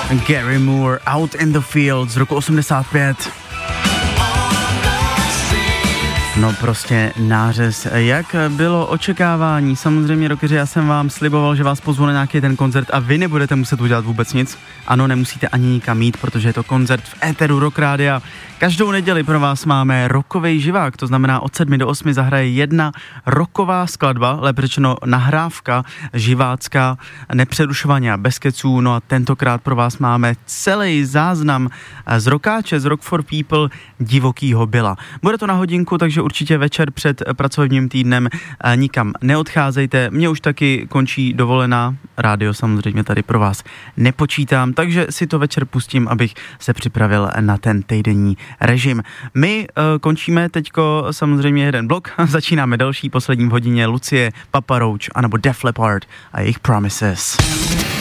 Gary Moore, Out in the Field z roku 85. No prostě nářez, jak bylo očekávání, samozřejmě rockeři, já jsem vám sliboval, že vás pozvu na nějaký ten koncert a vy nebudete muset udělat vůbec nic. Ano, nemusíte ani nikam jít, protože je to koncert v éteru Rock Rádia. Každou neděli pro vás máme rockovej živák, to znamená od 7 do 8 zahraje jedna rocková skladba, lépe řečeno nahrávka živácká, nepřerušovaně a bez keců, no a tentokrát pro vás máme celý záznam z rockáče, z Rock for People Divokýho Billa. Bude to na hodinku, takže určitě večer před pracovním týdnem nikam neodcházejte. Mně už taky končí dovolená, rádio samozřejmě tady pro vás nepočítám, takže si to večer pustím, abych se připravil na ten týdenní režim. My končíme teďko samozřejmě jeden blok, začínáme další poslední v hodině Lucie, Papa Roach anebo Def Leppard a jejich Promises.